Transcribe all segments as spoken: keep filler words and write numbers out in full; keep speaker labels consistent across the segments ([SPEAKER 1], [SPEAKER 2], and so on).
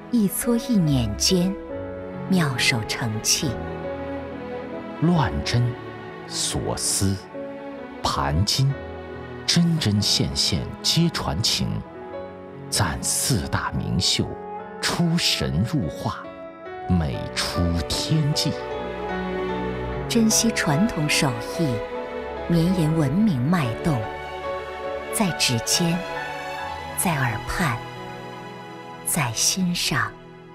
[SPEAKER 1] 一撮一捻间，妙手成器。
[SPEAKER 2] 乱真、所思、盘金，针针线线皆传情。赞四大名秀，出神入化，美出天际。
[SPEAKER 1] 珍惜传统手艺，绵延文明脉动，在指尖，在耳畔，在心上。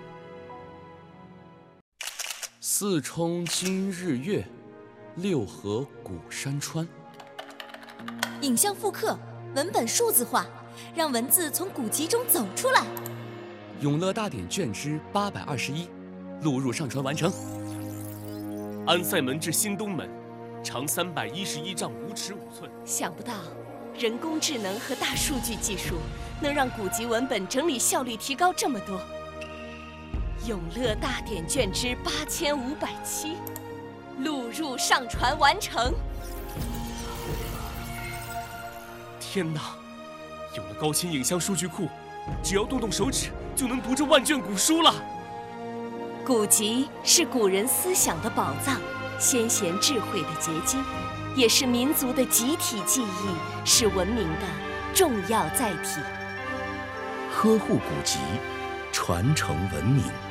[SPEAKER 3] 四冲今日月，六合古山川。
[SPEAKER 4] 影像复刻，文本数字化，让文字从古籍中走出来。
[SPEAKER 3] 永乐大典卷之八百二十一，录入上传完成。
[SPEAKER 5] 安塞门至新东门，长三百一十一丈五尺五寸。
[SPEAKER 6] 想不到，人工智能和大数据技术能让古籍文本整理效率提高这么多。永乐大典卷之八千五百七，录入上传完成。
[SPEAKER 5] 天哪！有了高清影像数据库，只要动动手指就能读这万卷古书了。
[SPEAKER 6] 古籍是古人思想的宝藏，先贤智慧的结晶，也是民族的集体记忆，是文明的重要载体。
[SPEAKER 7] 呵护古籍，传承文明。